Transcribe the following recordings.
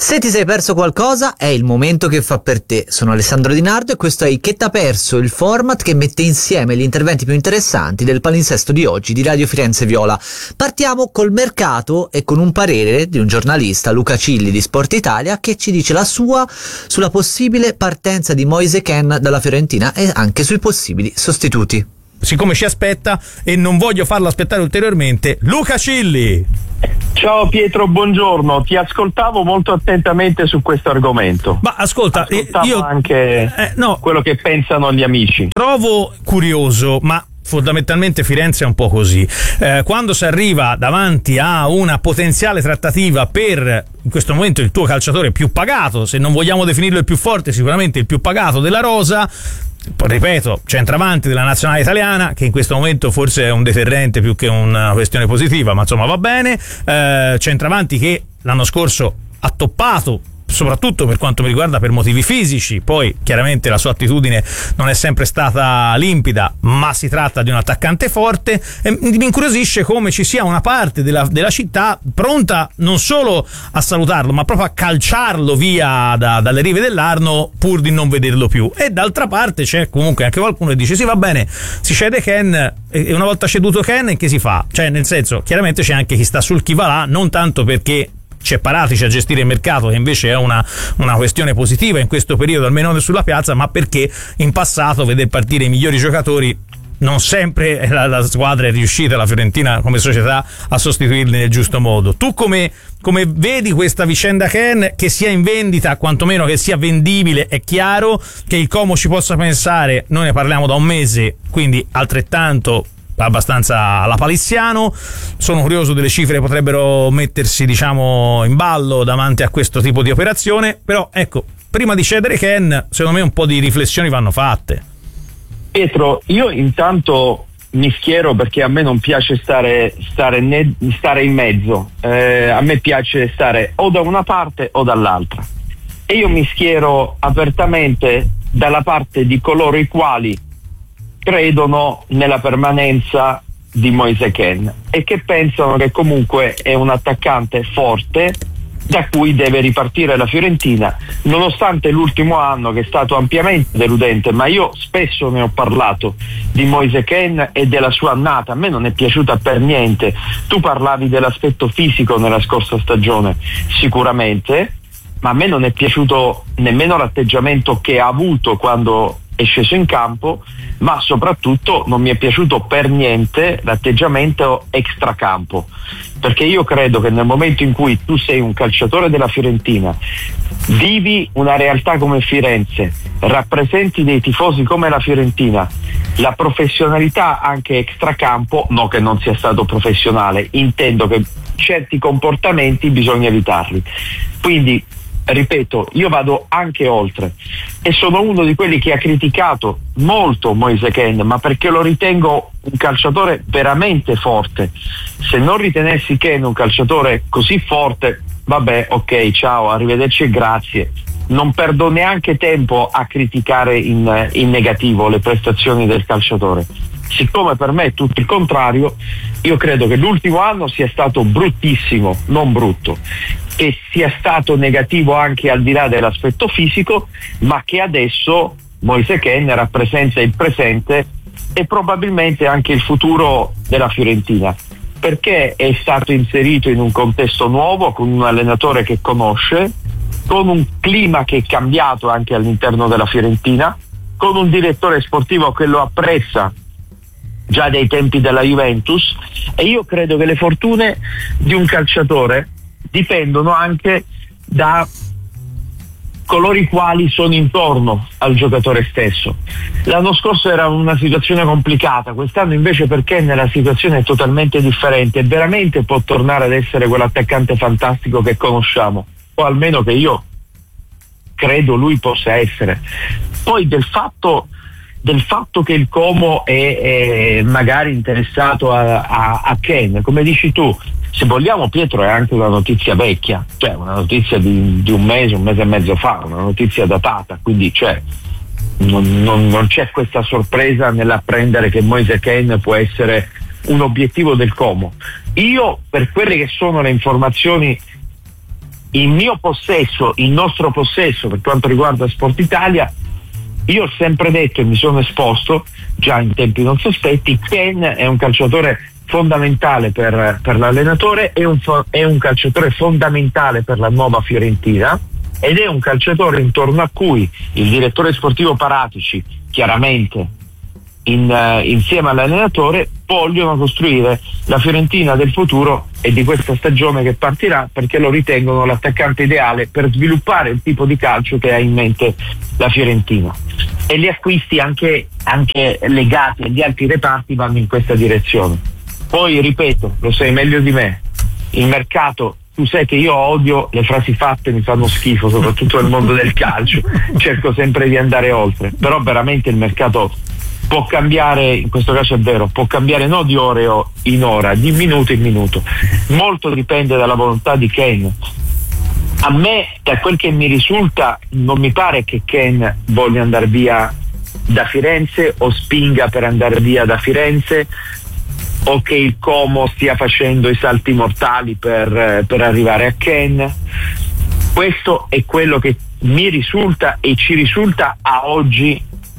Se ti sei perso qualcosa, è il momento che fa per te. Sono Alessandro Di Nardo e questo è Che t'ha perso, il format che mette insieme gli interventi più interessanti del palinsesto di oggi di Radio Firenze Viola. Partiamo col mercato e con un parere di un giornalista, Luca Cilli di Sport Italia, che ci dice la sua sulla possibile partenza di Moise Kean dalla Fiorentina e anche sui possibili sostituti. Siccome ci aspetta e non voglio farlo aspettare ulteriormente, Luca Cilli. Ciao Pietro, buongiorno. Ti ascoltavo molto attentamente su questo argomento. Ma ascolta, io anche quello che pensano gli amici. Trovo curioso, ma fondamentalmente Firenze è un po' così. Quando si arriva davanti a una potenziale trattativa per in questo momento il tuo calciatore più pagato, se non vogliamo definirlo il più forte, sicuramente il più pagato della rosa, ripeto, centravanti della nazionale italiana, che in questo momento forse è un deterrente più che una questione positiva, ma insomma va bene, centravanti che l'anno scorso ha toppato soprattutto per quanto mi riguarda per motivi fisici, poi chiaramente la sua attitudine non è sempre stata limpida, ma si tratta di un attaccante forte e mi incuriosisce come ci sia una parte della città pronta non solo a salutarlo ma proprio a calciarlo via dalle rive dell'Arno pur di non vederlo più, e d'altra parte c'è comunque anche qualcuno che dice sì, va bene, si cede Kean e una volta ceduto Kean che si fa? Cioè, nel senso, chiaramente c'è anche chi sta sul chi va là, non tanto perché c'è Paratici a gestire il mercato, che invece è una questione positiva in questo periodo, almeno sulla piazza, ma perché in passato veder partire i migliori giocatori non sempre la squadra è riuscita, la Fiorentina come società, a sostituirli nel giusto modo. Tu come vedi questa vicenda Kean, che sia in vendita, quantomeno che sia vendibile? È chiaro che il Como ci possa pensare, noi ne parliamo da un mese, quindi altrettanto abbastanza alla palissiano. Sono curioso delle cifre che potrebbero mettersi, diciamo, in ballo davanti a questo tipo di operazione, però ecco, prima di cedere Kean, secondo me un po' di riflessioni vanno fatte. Pietro, io intanto mi schiero perché a me non piace stare in mezzo, a me piace stare o da una parte o dall'altra, e io mi schiero apertamente dalla parte di coloro i quali credono nella permanenza di Moise Kean e che pensano che comunque è un attaccante forte da cui deve ripartire la Fiorentina, nonostante l'ultimo anno che è stato ampiamente deludente. Ma io spesso ne ho parlato di Moise Kean e della sua annata, a me non è piaciuta per niente. Tu parlavi dell'aspetto fisico nella scorsa stagione, sicuramente, ma a me non è piaciuto nemmeno l'atteggiamento che ha avuto quando è sceso in campo, ma soprattutto non mi è piaciuto per niente l'atteggiamento extracampo, perché io credo che nel momento in cui tu sei un calciatore della Fiorentina, vivi una realtà come Firenze, rappresenti dei tifosi come la Fiorentina, la professionalità anche extracampo, no che non sia stato professionale, intendo che certi comportamenti bisogna evitarli. Quindi ripeto, io vado anche oltre e sono uno di quelli che ha criticato molto Moise Kean, ma perché lo ritengo un calciatore veramente forte. Se non ritenessi Kean un calciatore così forte, vabbè, ok, ciao, arrivederci e grazie. Non perdo neanche tempo a criticare in negativo le prestazioni del calciatore. Siccome per me è tutto il contrario, io credo che l'ultimo anno sia stato bruttissimo, non brutto, che sia stato negativo anche al di là dell'aspetto fisico, ma che adesso Moise Kean rappresenta il presente e probabilmente anche il futuro della Fiorentina, perché è stato inserito in un contesto nuovo, con un allenatore che conosce, con un clima che è cambiato anche all'interno della Fiorentina, con un direttore sportivo che lo apprezza già dai tempi della Juventus, e io credo che le fortune di un calciatore dipendono anche da coloro i quali sono intorno al giocatore stesso. L'anno scorso era una situazione complicata, quest'anno invece perché la situazione è totalmente differente e veramente può tornare ad essere quell'attaccante fantastico che conosciamo, o almeno che io credo lui possa essere. Poi del fatto che il Como è magari interessato a Kean, come dici tu, se vogliamo Pietro è anche una notizia vecchia, cioè una notizia di un mese e mezzo fa, una notizia datata, quindi non c'è questa sorpresa nell'apprendere che Moise Kean può essere un obiettivo del Como. Io, per quelle che sono le informazioni in mio possesso, in nostro possesso per quanto riguarda Sport Italia, io ho sempre detto e mi sono esposto già in tempi non sospetti, Ken è un calciatore fondamentale per l'allenatore, è un calciatore fondamentale per la nuova Fiorentina ed è un calciatore intorno a cui il direttore sportivo Paratici, chiaramente insieme all'allenatore, vogliono costruire la Fiorentina del futuro e di questa stagione che partirà, perché lo ritengono l'attaccante ideale per sviluppare il tipo di calcio che ha in mente la Fiorentina, e gli acquisti anche legati agli altri reparti vanno in questa direzione. Poi ripeto, lo sai meglio di me, il mercato, tu sai che io odio le frasi fatte, mi fanno schifo, soprattutto nel mondo del calcio, cerco sempre di andare oltre, però veramente il mercato può cambiare, in questo caso è vero, può cambiare non di ore in ora, di minuto in minuto, molto dipende dalla volontà di Ken. A me, da quel che mi risulta, non mi pare che Ken voglia andare via da Firenze o spinga per andare via da Firenze, o che il Como stia facendo i salti mortali per arrivare a Ken. Questo è quello che mi risulta e ci risulta a oggi,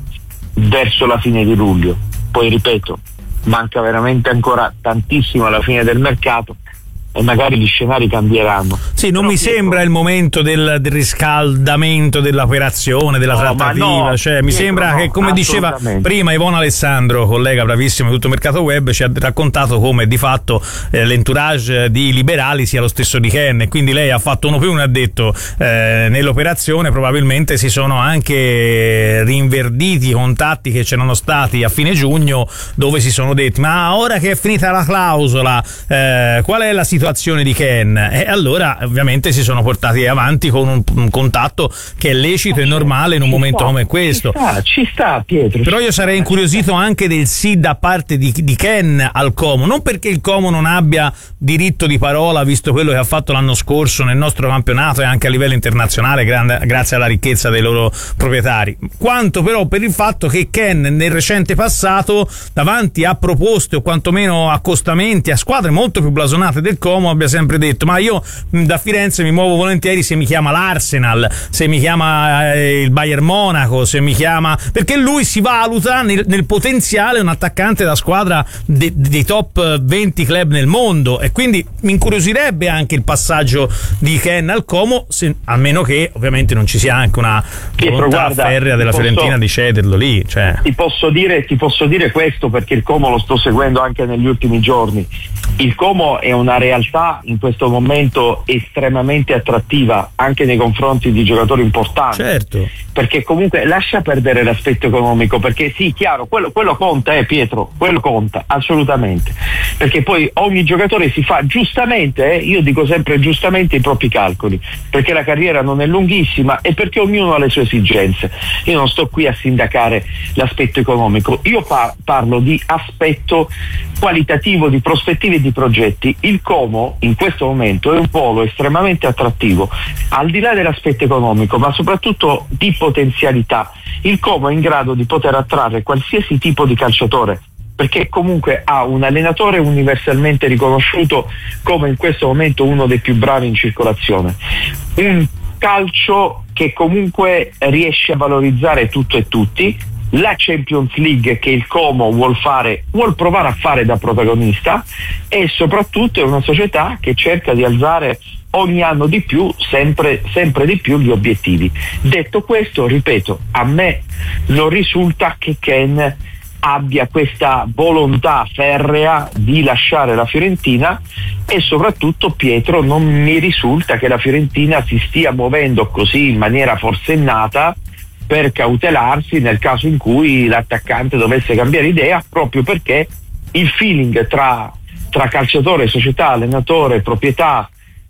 verso la fine di luglio. Poi ripeto, manca veramente ancora tantissimo alla fine del mercato e magari gli scenari cambieranno. Sì, non mi sembra il momento del riscaldamento dell'operazione, della trattativa, cioè mi sembra che, come diceva prima Ivona Alessandro, collega bravissima di tutto Mercato Web, ci ha raccontato come di fatto l'entourage di liberali sia lo stesso di Ken, e quindi lei ha fatto uno più uno, ha detto nell'operazione probabilmente si sono anche rinverditi i contatti che c'erano stati a fine giugno, dove si sono detti: ma ora che è finita la clausola, qual è la situazione di Ken? E allora ovviamente si sono portati avanti con un contatto che è lecito e normale in un momento come questo. Ci sta Pietro. Però io sarei incuriosito anche del sì da parte di Ken al Como, non perché il Como non abbia diritto di parola visto quello che ha fatto l'anno scorso nel nostro campionato e anche a livello internazionale grazie alla ricchezza dei loro proprietari, quanto però per il fatto che Ken nel recente passato, davanti a proposte o quantomeno accostamenti a squadre molto più blasonate del Como, abbia sempre detto: ma io da Firenze mi muovo volentieri se mi chiama l'Arsenal, se mi chiama il Bayern Monaco, se mi chiama, perché lui si valuta nel potenziale un attaccante da squadra dei top 20 club nel mondo, e quindi mi incuriosirebbe anche il passaggio di Ken al Como, a meno che ovviamente non ci sia anche una volontà ferrea della Fiorentina di cederlo lì, cioè. Ti posso dire questo perché il Como lo sto seguendo anche negli ultimi giorni. Il Como è una realtà in questo momento estremamente attrattiva anche nei confronti di giocatori importanti, certo, perché comunque lascia perdere l'aspetto economico, perché sì, chiaro, quello conta, Pietro, quello conta assolutamente, perché poi ogni giocatore si fa giustamente, io dico sempre giustamente, i propri calcoli, perché la carriera non è lunghissima e perché ognuno ha le sue esigenze. Io non sto qui a sindacare l'aspetto economico, io parlo di aspetto qualitativo, di prospettive e di progetti. Il Como in questo momento è un polo estremamente attrattivo, al di là dell'aspetto economico, ma soprattutto di potenzialità. Il Como è in grado di poter attrarre qualsiasi tipo di calciatore, perché comunque ha un allenatore universalmente riconosciuto come in questo momento uno dei più bravi in circolazione, un calcio che comunque riesce a valorizzare tutto e tutti, la Champions League che il Como vuol provare a fare da protagonista, e soprattutto è una società che cerca di alzare ogni anno di più, sempre di più, gli obiettivi. Detto questo, ripeto, a me non risulta che Ken abbia questa volontà ferrea di lasciare la Fiorentina, e soprattutto, Pietro, non mi risulta che la Fiorentina si stia muovendo così in maniera forsennata per cautelarsi nel caso in cui l'attaccante dovesse cambiare idea, proprio perché il feeling tra calciatore, società, allenatore, proprietà,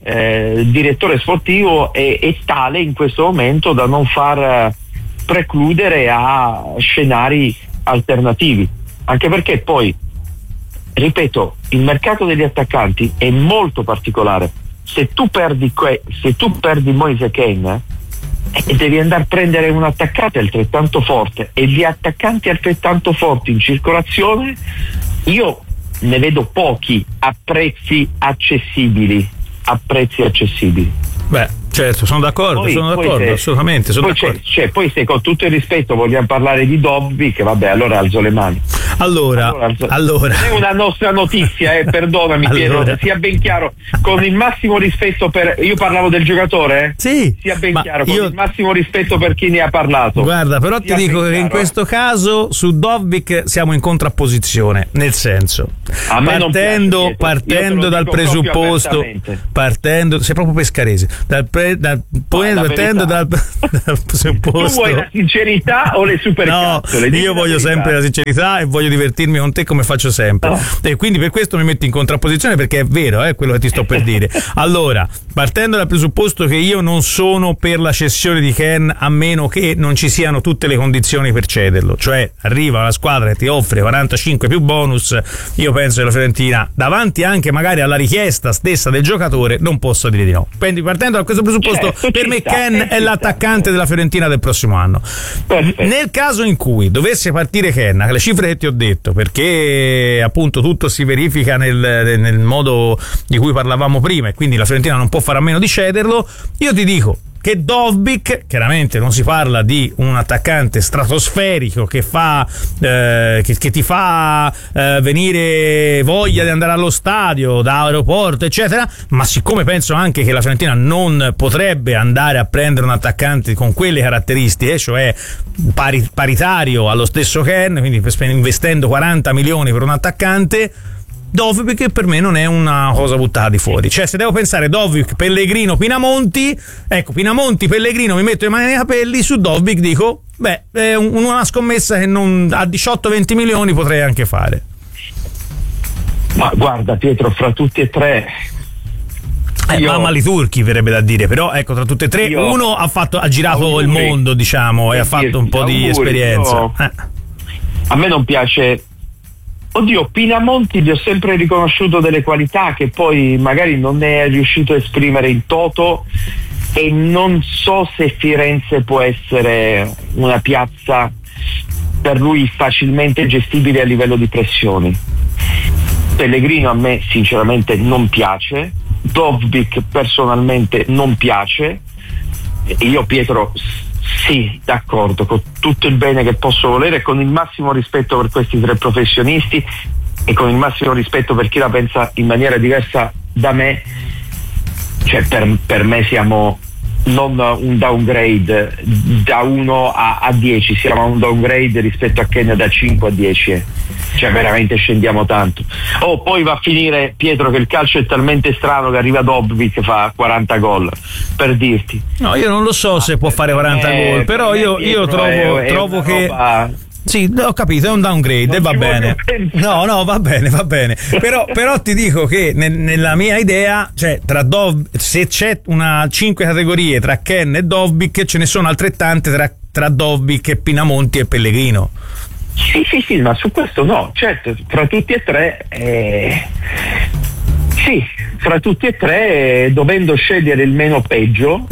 direttore sportivo è tale in questo momento da non far precludere a scenari alternativi, anche perché poi, ripeto, il mercato degli attaccanti è molto particolare. Se tu perdi Moise Kean, devi andare a prendere un attaccante altrettanto forte, e gli attaccanti altrettanto forti in circolazione io ne vedo pochi a prezzi accessibili. Beh, certo, sono d'accordo, assolutamente. Poi se con tutto il rispetto vogliamo parlare di Dobbik, vabbè, allora alzo le mani. Allora. Non è una nostra notizia, perdonami Pietro, sia ben chiaro, con il massimo rispetto io parlavo del giocatore, Sì, sia ben chiaro, con il massimo rispetto per chi ne ha parlato. Guarda, però ti dico che in questo caso su Dobbik siamo in contrapposizione, nel senso, partendo dal presupposto, sei proprio pescarese, partendo dal presupposto. Tu vuoi la sincerità o le supercazzole? No, io voglio sempre la sincerità e voglio divertirmi con te come faccio sempre, e quindi per questo mi metti in contrapposizione, perché è vero quello che ti sto per dire. Allora, partendo dal presupposto che io non sono per la cessione di Ken a meno che non ci siano tutte le condizioni per cederlo, cioè arriva una squadra che ti offre 45 più bonus, io penso che la Fiorentina, davanti anche magari alla richiesta stessa del giocatore, non possa dire di no. Quindi partendo da questo presupposto, per me Ken è l'attaccante della Fiorentina del prossimo anno. Nel caso in cui dovesse partire Ken, le cifre che ti ho detto, perché appunto tutto si verifica nel modo di cui parlavamo prima, e quindi la Fiorentina non può fare a meno di cederlo, io ti dico che Dobbik, chiaramente non si parla di un attaccante stratosferico che fa che ti fa venire voglia di andare allo stadio, da aeroporto eccetera, ma siccome penso anche che la Fiorentina non potrebbe andare a prendere un attaccante con quelle caratteristiche, cioè paritario allo stesso Ken, quindi investendo 40 milioni per un attaccante, Dobbik per me non è una cosa buttata di fuori. Cioè, se devo pensare Dobbik, Pellegrino, Pinamonti, Pinamonti, Pellegrino, mi metto le mani nei capelli. Su Dobbik dico, è una scommessa che a 18-20 milioni potrei anche fare. Ma guarda Pietro, fra tutti e tre, mamma li turchi verrebbe da dire, però tra tutte e tre uno ha girato il mondo, diciamo, e ha fatto un po' di esperienza. A me non piace. Oddio, Pinamonti gli ho sempre riconosciuto delle qualità che poi magari non è riuscito a esprimere in toto, e non so se Firenze può essere una piazza per lui facilmente gestibile a livello di pressioni. Pellegrino a me sinceramente non piace, Dobbik personalmente non piace, io Pietro sì, d'accordo, con tutto il bene che posso volere, con il massimo rispetto per questi tre professionisti e con il massimo rispetto per chi la pensa in maniera diversa da me, cioè per me siamo non un downgrade da 1 a 10, siamo un downgrade rispetto a Ken da 5 a 10, cioè veramente scendiamo tanto. Poi va a finire, Pietro, che il calcio è talmente strano che arriva Dobbik che fa 40 gol, per dirti. No, io non lo so se può fare 40 gol, però io trovo che sì, ho capito, è un downgrade e va bene. No, va bene. Però ti dico che nella mia idea, cioè se c'è una 5 categorie tra Ken e Dobbik, ce ne sono altrettante tra Dobbik e Pinamonti e Pellegrino. Sì, ma su questo no, certo, fra tutti e tre sì, fra tutti e tre, dovendo scegliere il meno peggio,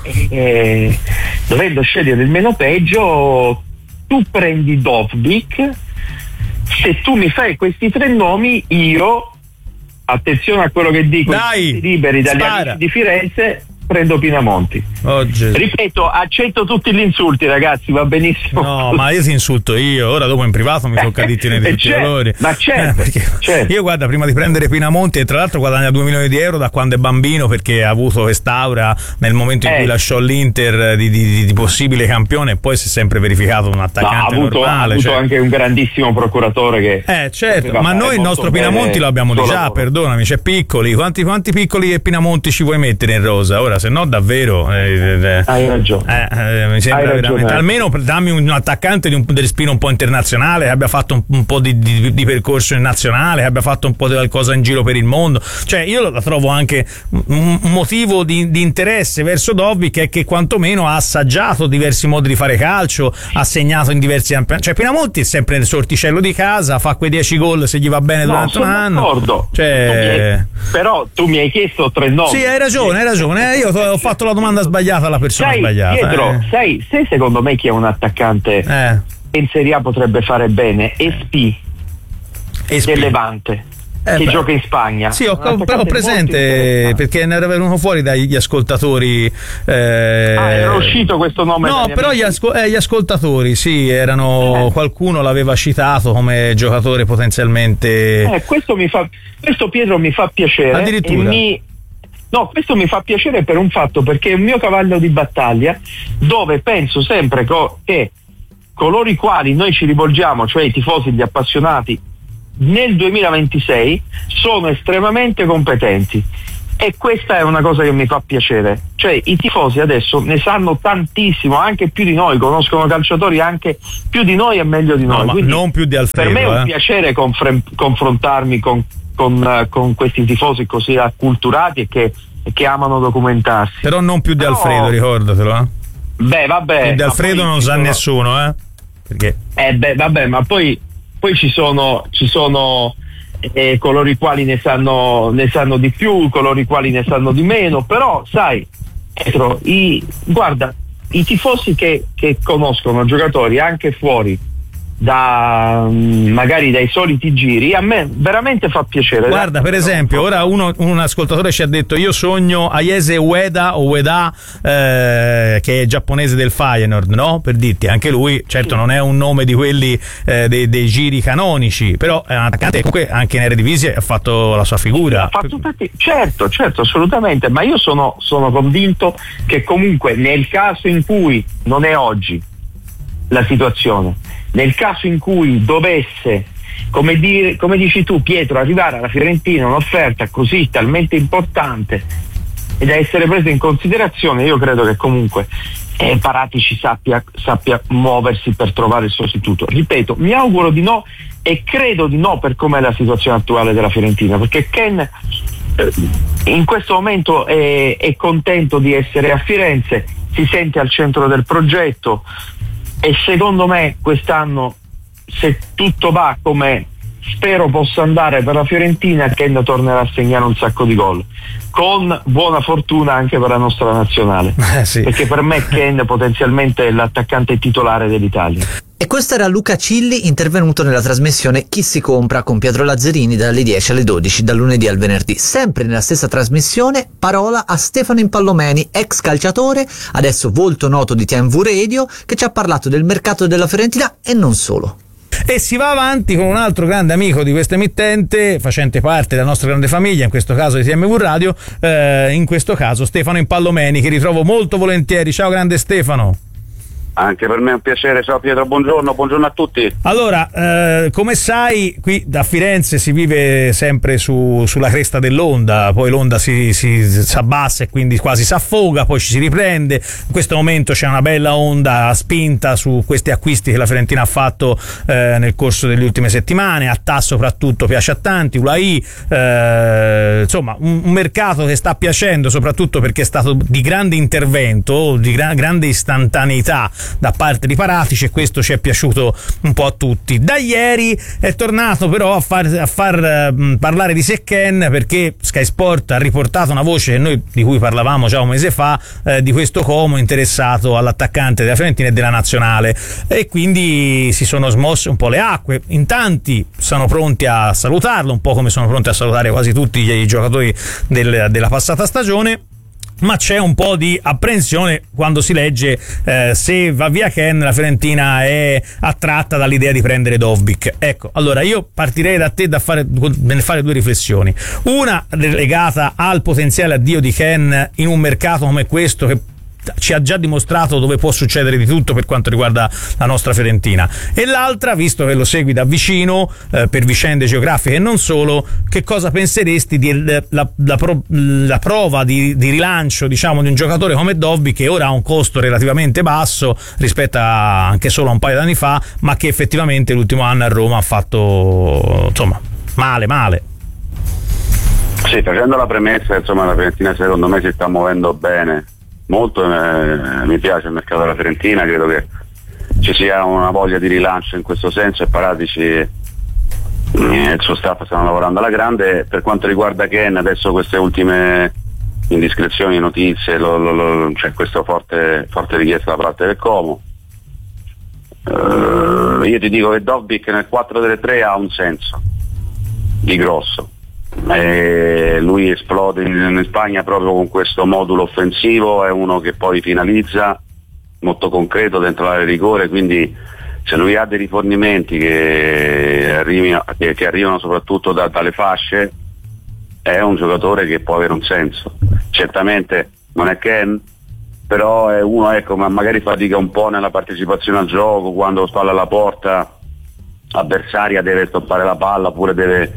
tu prendi Dobbik. Se tu mi fai questi tre nomi, io, attenzione a quello che dico, liberi dagli amici di Firenze, prendo Pinamonti. Ripeto, accetto tutti gli insulti, ragazzi, va benissimo. No, ma io ti insulto io, ora dopo in privato mi tocca dirti nei tutti i valori. Ma certo, io guarda, prima di prendere Pinamonti, e tra l'altro guadagna 2 milioni di euro da quando è bambino, perché ha avuto quest'aura nel momento in cui lasciò l'Inter di possibile campione, e poi si è sempre verificato un attaccante normale. Ha avuto anche un grandissimo procuratore che certo, ma noi il nostro Pinamonti lo abbiamo già, perdonami, c'è Piccoli, quanti Piccoli e Pinamonti ci vuoi mettere in rosa? Ora, se no davvero hai ragione, mi sembra veramente, almeno dammi un attaccante di respiro un po' internazionale, che abbia fatto un po' di percorso in nazionale, che abbia fatto un po' di qualcosa in giro per il mondo. Cioè io la trovo anche un motivo di interesse verso Dobbik, è che quantomeno ha assaggiato diversi modi di fare calcio, ha segnato in diversi campionati. Cioè Pinamonti è sempre nel suo orticello di casa, fa quei 10 gol se gli va bene durante un anno. D'accordo. Però tu mi hai chiesto 3 nomi. Sì, hai ragione. Io ho fatto la domanda sbagliata alla persona sbagliata. Pietro, sai secondo me chi è un attaccante che in Serie A potrebbe fare bene? Espì del Levante. che gioca in Spagna. Sì, ho presente, perché ne era venuto fuori dagli ascoltatori. Era uscito questo nome? No, però gli ascoltatori, sì, erano qualcuno l'aveva citato come giocatore potenzialmente. Questo Pietro mi fa piacere. Addirittura. No, questo mi fa piacere per un fatto, perché è un mio cavallo di battaglia, dove penso sempre che coloro i quali noi ci rivolgiamo, cioè i tifosi, gli appassionati, nel 2026 sono estremamente competenti, e questa è una cosa che mi fa piacere. Cioè i tifosi adesso ne sanno tantissimo, anche più di noi, conoscono calciatori anche più di noi e meglio di noi. No, quindi non più di Alfredo. Per me è un piacere confrontarmi con questi tifosi così acculturati e che amano documentarsi. Però non più di Alfredo, ricordatelo. Beh, vabbè. Più di Alfredo non sa nessuno, perché? Vabbè, ma poi ci sono coloro i quali ne sanno di più, coloro i quali ne sanno di meno, però sai, Pietro, guarda, i tifosi che conoscono giocatori anche fuori magari dai soliti giri, a me veramente fa piacere. Guarda, per esempio, ora un ascoltatore ci ha detto: io sogno Ayese Ueda che è giapponese del Feyenoord, no? Per dirti, anche lui, certo, non è un nome di quelli dei giri canonici, però è un attaccante comunque anche in Eredivisie ha fatto la sua figura. Certo, assolutamente, ma io sono convinto che comunque nel caso in cui non è oggi la situazione, nel caso in cui dovesse, come dici tu, Pietro, arrivare alla Fiorentina un'offerta così talmente importante e da essere presa in considerazione, io credo che comunque Paratici sappia muoversi per trovare il sostituto. Ripeto, mi auguro di no, e credo di no per com'è la situazione attuale della Fiorentina, perché Ken in questo momento è contento di essere a Firenze, si sente al centro del progetto, e secondo me quest'anno, se tutto va come spero possa andare per la Fiorentina, Ken tornerà a segnare un sacco di gol, con buona fortuna anche per la nostra nazionale, sì. Perché per me Ken potenzialmente è l'attaccante titolare dell'Italia. E questo era Luca Cilli, intervenuto nella trasmissione Chi si compra con Pietro Lazzarini dalle 10 alle 12, dal lunedì al venerdì. Sempre nella stessa trasmissione, parola a Stefano Impallomeni, ex calciatore, adesso volto noto di TMV Radio, che ci ha parlato del mercato della Fiorentina e non solo. E si va avanti con un altro grande amico di questa emittente, facente parte della nostra grande famiglia, in questo caso di TMV Radio, in questo caso Stefano Impallomeni, che ritrovo molto volentieri. Ciao grande Stefano. Anche per me è un piacere, ciao Pietro, buongiorno a tutti. Allora, come sai, qui da Firenze si vive sempre sulla cresta dell'onda, poi l'onda si abbassa e quindi quasi si affoga, poi ci si riprende. In questo momento c'è una bella onda spinta su questi acquisti che la Fiorentina ha fatto nel corso delle ultime settimane. Attas soprattutto piace a tanti, Ulai, insomma un mercato che sta piacendo soprattutto perché è stato di grande intervento, di grande istantaneità da parte di Paratici, e questo ci è piaciuto un po' a tutti. Da ieri è tornato però a far parlare di Sekken, perché Sky Sport ha riportato una voce di cui parlavamo già un mese fa, di questo Como interessato all'attaccante della Fiorentina e della nazionale, e quindi si sono smosse un po' le acque. In tanti sono pronti a salutarlo, un po' come sono pronti a salutare quasi tutti i giocatori della passata stagione. Ma c'è un po' di apprensione quando si legge se va via Ken, la Fiorentina è attratta dall'idea di prendere Dovbyk. Ecco, allora io partirei da te nel fare due riflessioni. Una legata al potenziale addio di Ken in un mercato come questo, che ci ha già dimostrato dove può succedere di tutto per quanto riguarda la nostra Fiorentina, e l'altra, visto che lo segui da vicino per vicende geografiche e non solo, che cosa penseresti la prova di rilancio, diciamo, di un giocatore come Dovbyk, che ora ha un costo relativamente basso rispetto anche solo a un paio d'anni fa, ma che effettivamente l'ultimo anno a Roma ha fatto, insomma, male. Sì, facendo la premessa, insomma, la Fiorentina secondo me si sta muovendo bene molto, mi piace il mercato della Fiorentina, credo che ci sia una voglia di rilancio in questo senso, e Paratici e il suo staff stanno lavorando alla grande. Per quanto riguarda Ken, adesso queste ultime indiscrezioni, notizie, c'è questa forte richiesta da parte del Como. Io ti dico che Dovbyk nel 4-3 ha un senso, di grosso. Lui esplode in Spagna proprio con questo modulo offensivo, è uno che poi finalizza, molto concreto dentro l'area di rigore, quindi se lui ha dei rifornimenti che arrivano soprattutto dalle fasce, è un giocatore che può avere un senso. Certamente non è Ken, però è uno, ecco, ma magari fatica un po' nella partecipazione al gioco, quando spalla alla porta avversaria deve stoppare la palla, oppure deve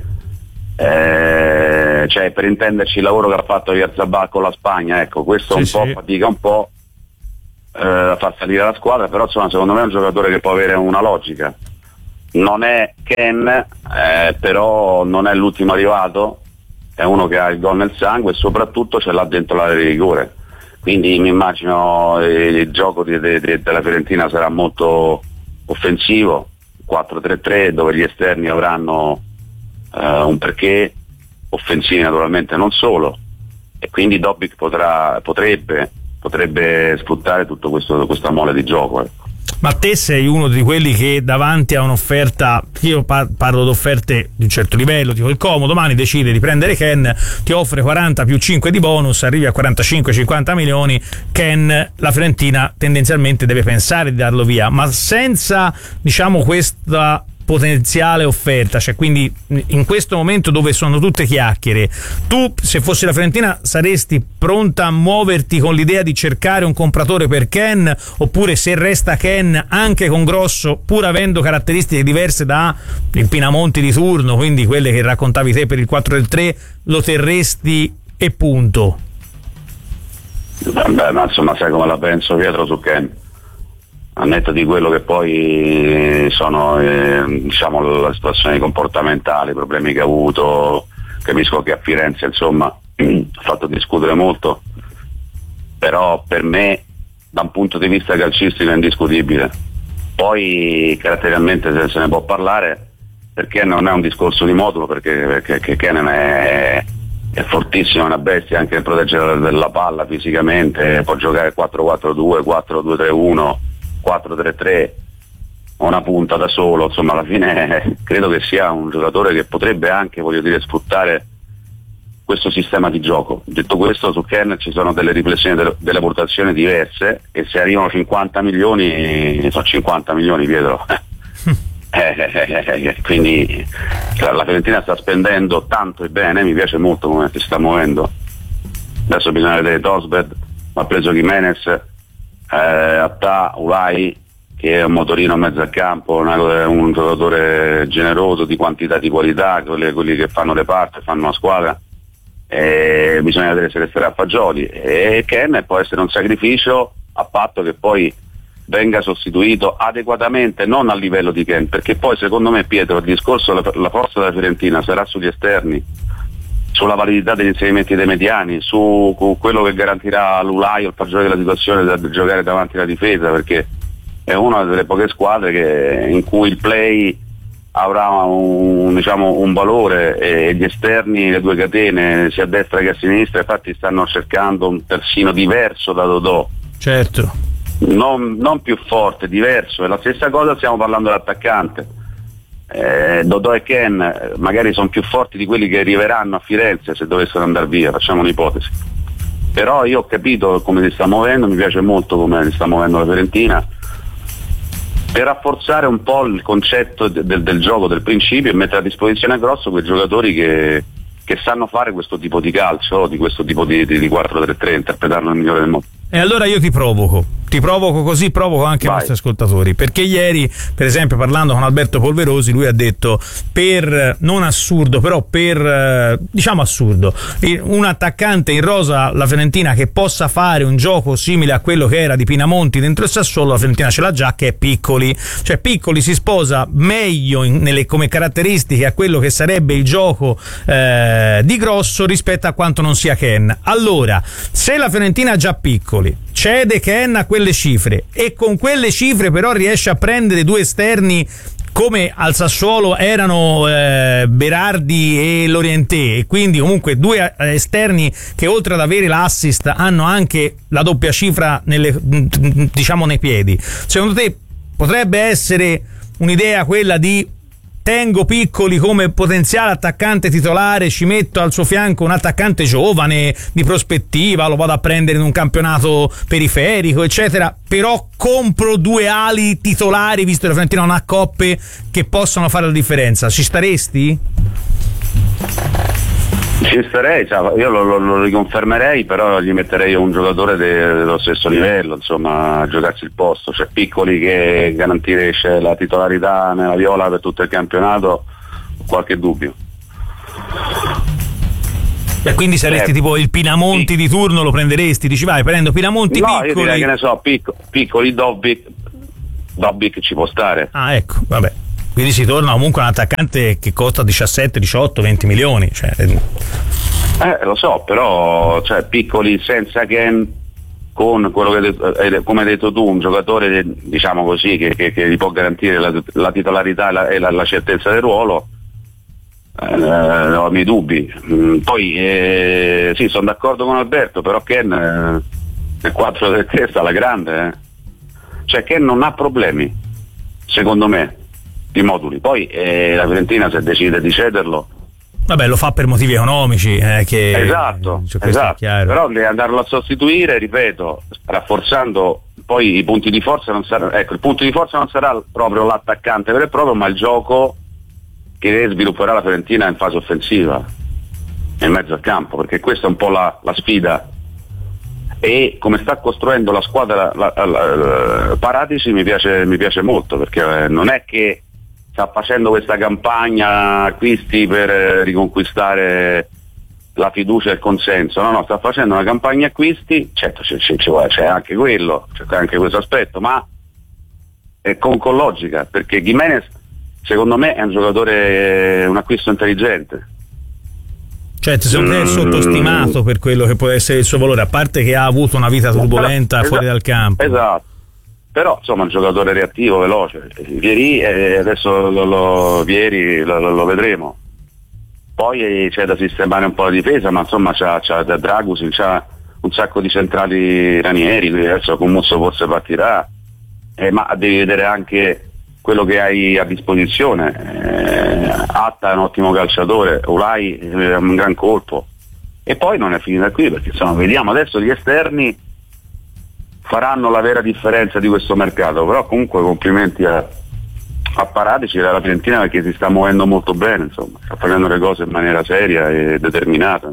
cioè, per intenderci, il lavoro che ha fatto Oyarzabal con la Spagna, ecco, questo fatica un po' a far salire la squadra, però insomma secondo me è un giocatore che può avere una logica. Non è Ken, però non è l'ultimo arrivato, è uno che ha il gol nel sangue e soprattutto ce l'ha dentro l'area di rigore, quindi mi immagino il gioco della Fiorentina sarà molto offensivo, 4-3-3, dove gli esterni avranno un perché, offensivi naturalmente non solo, e quindi Dobbik potrebbe sfruttare tutto questa mole di gioco, ecco. Ma te sei uno di quelli che davanti a un'offerta, io parlo di offerte di un certo livello, tipo il Como domani decide di prendere Ken, ti offre 40 più 5 di bonus, arrivi a 45-50 milioni, Ken, la Fiorentina tendenzialmente deve pensare di darlo via, ma senza, diciamo, questa potenziale offerta, cioè quindi in questo momento dove sono tutte chiacchiere, tu se fossi la Fiorentina saresti pronta a muoverti con l'idea di cercare un compratore per Ken, oppure se resta Ken anche con Grosso, pur avendo caratteristiche diverse da il Pinamonti di turno, quindi quelle che raccontavi te per il 4-3, lo terresti e punto? Beh, ma insomma sai come la penso, Pietro, su Ken, a netto di quello che poi sono diciamo le situazioni comportamentali, i problemi che ha avuto. Capisco che a Firenze insomma ha fatto discutere molto, però per me da un punto di vista calcistico è indiscutibile. Poi caratterialmente se ne può parlare, perché non è un discorso di modulo, perché Ken è fortissimo, è una bestia anche nel proteggere la palla fisicamente, può giocare 4-4-2, 4-2-3-1, 4-3-3, una punta da solo, insomma alla fine credo che sia un giocatore che potrebbe anche, voglio dire, sfruttare questo sistema di gioco. Detto questo, su Ken ci sono delle riflessioni, delle valutazioni diverse, e se arrivano 50 milioni, sono 50 milioni, Pietro. Quindi la Fiorentina sta spendendo tanto e bene, mi piace molto come si sta muovendo. Adesso bisogna vedere Tosbed, ma ha preso Jimenez, Attà, Ulai, che è un motorino a mezzo al campo, un giocatore generoso, di quantità, di qualità, quelli che fanno le parti, fanno una squadra. Bisogna vedere se resterà Fagioli, e Ken può essere un sacrificio a patto che poi venga sostituito adeguatamente, non a livello di Ken, perché poi secondo me, Pietro, il discorso, la forza della Fiorentina sarà sugli esterni, sulla validità degli inserimenti dei mediani, su quello che garantirà l'Ulai o il Fagioli della situazione da giocare davanti alla difesa, perché è una delle poche squadre in cui il play avrà un valore, e gli esterni, le due catene sia a destra che a sinistra, infatti stanno cercando un terzino diverso da Dodò, certo, non più forte, diverso. E la stessa cosa stiamo parlando dell'attaccante. Dodò e Ken magari sono più forti di quelli che arriveranno a Firenze se dovessero andare via, facciamo un'ipotesi. Però io ho capito come si sta muovendo, mi piace molto come si sta muovendo la Fiorentina, per rafforzare un po' il concetto del gioco, del principio, e mettere a disposizione a Grosso quei giocatori che sanno fare questo tipo di calcio, di questo tipo di 4-3-3, interpretarlo nel migliore del modo. E allora io ti provoco così, provoco anche i nostri ascoltatori, perché ieri, per esempio, parlando con Alberto Polverosi, lui ha detto, per non assurdo, però per diciamo assurdo, un attaccante in rosa la Fiorentina che possa fare un gioco simile a quello che era di Pinamonti dentro il Sassuolo, la Fiorentina ce l'ha già, che è Piccoli. Cioè Piccoli si sposa meglio come caratteristiche a quello che sarebbe il gioco di Grosso rispetto a quanto non sia Ken. Allora, se la Fiorentina ha già Piccoli, cede Ken a quelle cifre, e con quelle cifre però riesce a prendere due esterni come al Sassuolo erano Berardi e Lorientè, e quindi comunque due esterni che oltre ad avere l'assist hanno anche la doppia cifra diciamo nei piedi. Secondo te potrebbe essere un'idea quella di tengo Piccoli come potenziale attaccante titolare, ci metto al suo fianco un attaccante giovane di prospettiva, lo vado a prendere in un campionato periferico eccetera, però compro 2 ali titolari visto che la Fiorentina non ha coppe che possono fare la differenza, ci staresti? Ci starei, cioè, io lo riconfermerei, però gli metterei un giocatore dello stesso livello, insomma, a giocarsi il posto. Cioè Piccoli che garantisce la titolarità nella Viola per tutto il campionato, qualche dubbio. E quindi saresti tipo il Pinamonti di turno, lo prenderesti? Dici vai, prendo Pinamonti, no, Piccoli. Io direi che ne so, Piccoli, Dobbik ci può stare. Ah, ecco, vabbè. Quindi si torna comunque un attaccante che costa 17, 18, 20 milioni. Cioè. Lo so, però cioè, Piccoli senza Ken, con quello che come hai detto tu, un giocatore diciamo così che gli può garantire la titolarità e la certezza del ruolo, ho i miei dubbi. Poi sì, sono d'accordo con Alberto, però Ken nel 4-3 sta alla grande. Cioè Ken non ha problemi, secondo me, di moduli. Poi la Fiorentina, se decide di cederlo, vabbè, lo fa per motivi economici, esatto, però deve andarlo a sostituire, ripeto, rafforzando poi i punti di forza. Non sarà, ecco, il punto di forza non sarà proprio l'attaccante vero e proprio, ma il gioco che svilupperà la Fiorentina in fase offensiva, in mezzo al campo, perché questa è un po' la sfida. E come sta costruendo la squadra Paratici mi piace molto, perché non è che sta facendo questa campagna acquisti per riconquistare la fiducia e il consenso, no, sta facendo una campagna acquisti, certo c'è anche quello, c'è anche questo aspetto, ma è con logica, perché Giménez secondo me è un giocatore, un acquisto intelligente. Cioè secondo te è sottostimato per quello che può essere il suo valore, a parte che ha avuto una vita turbolenta fuori dal campo. Esatto, però insomma un giocatore reattivo, veloce. Vieri, adesso Vieri lo vedremo. Poi c'è da sistemare un po' la difesa, ma insomma c'ha da Dragusin, c'ha un sacco di centrali Ranieri, quindi adesso con Musso forse partirà, ma devi vedere anche quello che hai a disposizione. Atta è un ottimo calciatore, Ulai è un gran colpo, e poi non è finita qui, perché insomma vediamo adesso gli esterni faranno la vera differenza di questo mercato, però comunque complimenti a Paratici e alla Fiorentina, perché si sta muovendo molto bene, insomma, sta facendo le cose in maniera seria e determinata.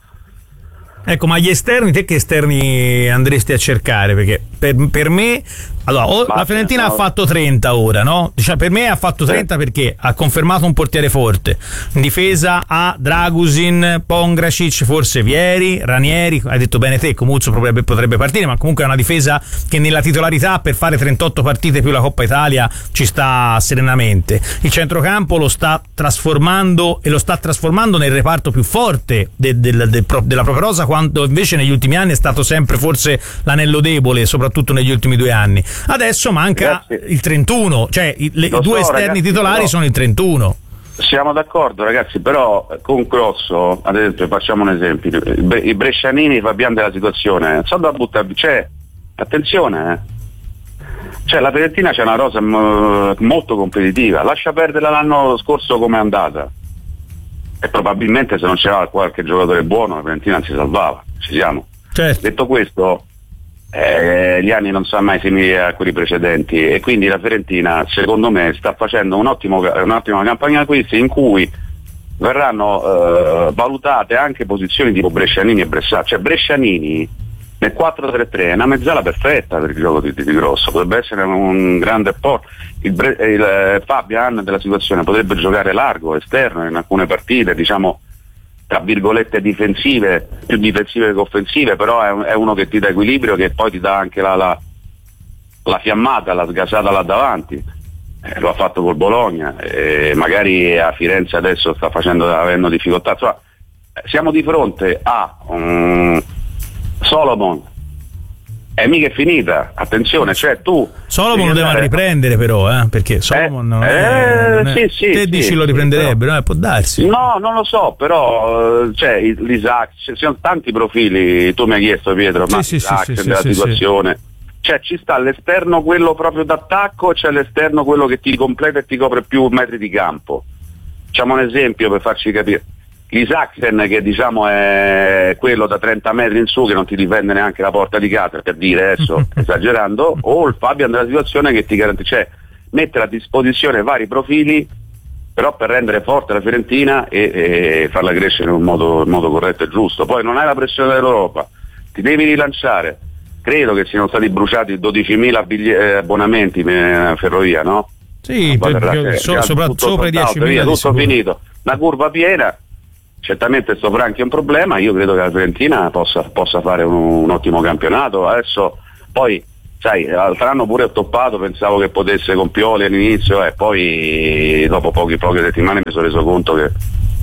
Ecco, ma gli esterni, te che esterni andresti a cercare? Perché per me, allora, la Fiorentina ha fatto 30 ora, no? Diciamo, per me ha fatto 30 perché ha confermato un portiere forte. In difesa ha Dragusin, Pongracic, forse Vieri, Ranieri, hai detto bene te, Comuzzo potrebbe partire, ma comunque è una difesa che nella titolarità per fare 38 partite più la Coppa Italia ci sta serenamente. Il centrocampo lo sta trasformando nel reparto più forte della propria rosa, quando invece negli ultimi anni è stato sempre forse l'anello debole, soprattutto negli ultimi 2 anni. Adesso manca il 31, cioè i due esterni titolari sono il 31. Siamo d'accordo ragazzi, però con Grosso, ad esempio, facciamo un esempio, i brescianini Fabian della situazione, sono da buttare, cioè, attenzione, cioè la Fiorentina c'è una rosa molto competitiva, lascia perdere l'anno scorso come è andata, e probabilmente se non c'era qualche giocatore buono la Fiorentina si salvava, ci siamo. Certo. Detto questo, gli anni non sono mai simili a quelli precedenti, e quindi la Fiorentina secondo me sta facendo un'ottima campagna di acquisti in cui verranno valutate anche posizioni tipo Brescianini e Bressà. Cioè Brescianini nel 4-3-3 è una mezzala perfetta per il gioco di Grosso, potrebbe essere un grande apporto. Il Fabian della situazione potrebbe giocare largo, esterno in alcune partite, diciamo tra virgolette difensive, più difensive che offensive, però è uno che ti dà equilibrio, che poi ti dà anche la fiammata, la sgasata là davanti. Lo ha fatto col Bologna, magari a Firenze adesso sta avendo difficoltà. Insomma, siamo di fronte a Solomon, è mica finita, attenzione, cioè tu Solomon lo devono riprendere però, perché Solomon non è, sì, te dici lo riprenderebbero, può darsi. No, non lo so, però c'è l'Isaac, ci sono tanti profili, tu mi hai chiesto Pietro, ma Isaac della situazione. Cioè ci sta l'esterno quello proprio d'attacco, c'è l'esterno quello che ti completa e ti copre più metri di campo. Facciamo un esempio per farci capire. Isaacsen, che diciamo è quello da 30 metri in su che non ti difende neanche la porta di casa, per dire adesso esagerando, o il Fabian della situazione che ti garantisce, cioè mettere a disposizione vari profili però per rendere forte la Fiorentina e farla crescere in un modo corretto e giusto. Poi non hai la pressione dell'Europa, ti devi rilanciare. Credo che siano stati bruciati 12.000 abbonamenti in ferrovia, no? Sì, sopra i 10.000 tutto finito, una curva piena. Certamente sto Franchi è un problema, io credo che la Fiorentina possa fare un ottimo campionato. Adesso poi, sai, l'altro anno pure ho toppato, pensavo che potesse con Pioli all'inizio, e poi dopo poche settimane mi sono reso conto che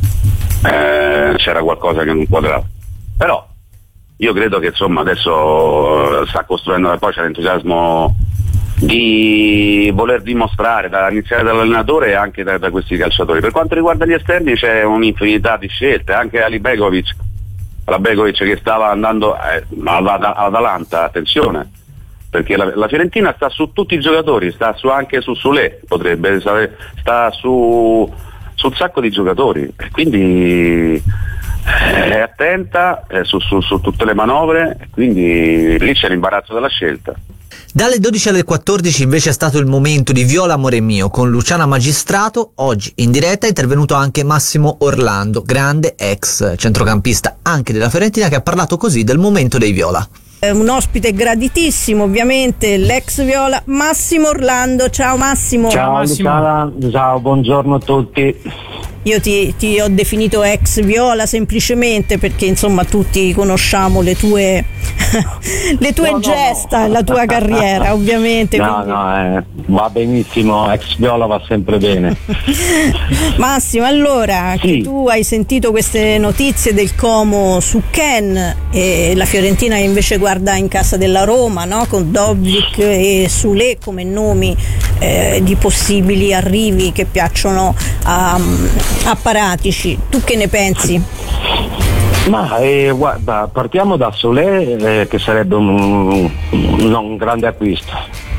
c'era qualcosa che non quadrava. Però io credo che insomma adesso sta costruendo, poi c'è l'entusiasmo di voler dimostrare, da iniziare dall'allenatore e anche da questi calciatori. Per quanto riguarda gli esterni c'è un'infinità di scelte, anche Ali Begovic che stava andando all'Atalanta, attenzione, perché la Fiorentina sta su tutti i giocatori, sta anche su Sule, potrebbe, sta su un sacco di giocatori, quindi è attenta su tutte le manovre, quindi lì c'è l'imbarazzo della scelta. Dalle 12 alle 14 invece è stato il momento di Viola Amore Mio con Luciana Magistrato. Oggi in diretta è intervenuto anche Massimo Orlando, grande ex centrocampista anche della Fiorentina, che ha parlato così del momento dei Viola. Un ospite graditissimo, ovviamente, l'ex Viola, Massimo Orlando. Ciao Massimo. Ciao Massimo. Luciana, ciao, buongiorno a tutti. Io ti ho definito ex Viola semplicemente perché insomma tutti conosciamo le tue gesta, la tua carriera, ovviamente. Va benissimo, ex Viola va sempre bene. Massimo, allora, sì, che tu hai sentito queste notizie del Como su Ken e la Fiorentina che invece guarda in casa della Roma, no? Con Dobbik e Sule come nomi di possibili arrivi che piacciono a Paratici. Tu che ne pensi? Ma guarda, partiamo da Solé, che sarebbe un grande acquisto.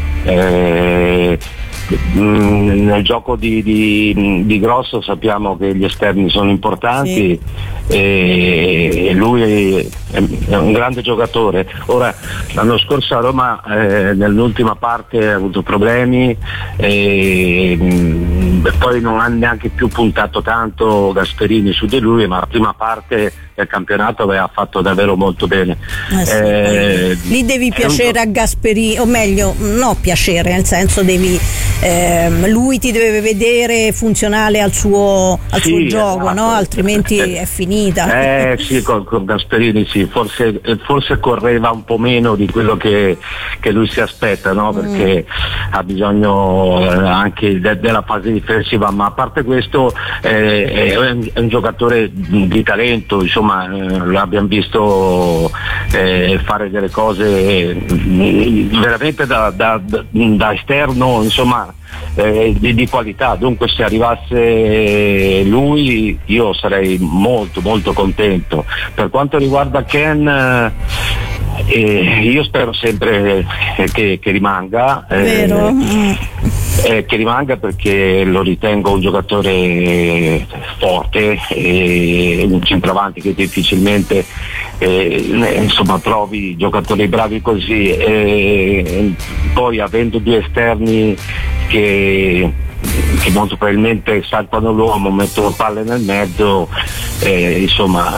Nel gioco di Grosso sappiamo che gli esterni sono importanti, sì, e lui è un grande giocatore. Ora, l'anno scorso a Roma nell'ultima parte ha avuto problemi e poi non ha neanche più puntato tanto Gasperini su di lui, ma la prima parte del campionato aveva fatto davvero molto bene. Lì devi piacere a Gasperini, o meglio, no, piacere, nel senso devi lui ti deve vedere funzionale al suo gioco, esatto, no? Altrimenti è finita. Sì, con Gasperini sì, forse correva un po' meno di quello che lui si aspetta, no? Perché ha bisogno anche della fase difensiva, ma a parte questo è un giocatore di talento, insomma, l'abbiamo visto fare delle cose veramente da esterno, insomma, di qualità. Dunque se arrivasse lui io sarei molto molto contento. Per quanto riguarda Ken, io spero sempre che rimanga, vero? Che rimanga perché lo ritengo un giocatore forte, un centravanti che difficilmente insomma trovi giocatori bravi così, poi avendo due esterni che molto probabilmente saltano l'uomo, mettono palle nel mezzo, insomma,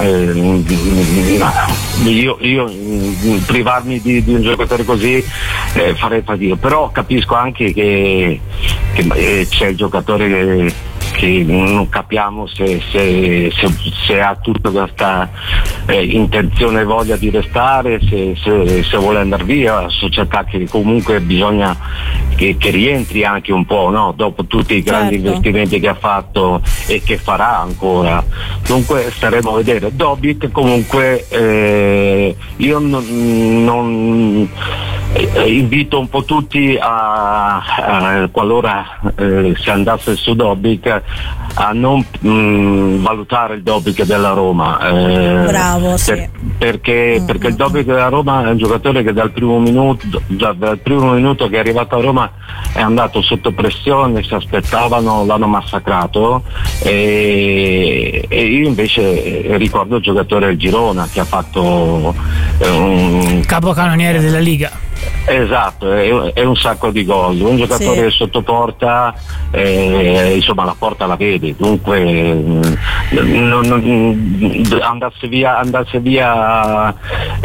io privarmi di un giocatore così farei fatica, però capisco anche che c'è il giocatore che non capiamo se ha tutta questa intenzione e voglia di restare, se vuole andare via. La società che comunque bisogna che rientri anche un po', no? Dopo tutti i grandi investimenti che ha fatto e che farà ancora. Dunque staremo a vedere. Dobbik comunque io non invito un po' tutti qualora si andasse su Dobbik, a non valutare il Dobbik della Roma. Bravo, sì. Perché il Dobbik della Roma è un giocatore che dal primo minuto che è arrivato a Roma è andato sotto pressione, si aspettavano, l'hanno massacrato, e io invece ricordo il giocatore del Girona che ha fatto capocannoniere della Liga. Esatto, è un sacco di gol, un giocatore sotto porta, insomma la porta la vede, dunque andasse via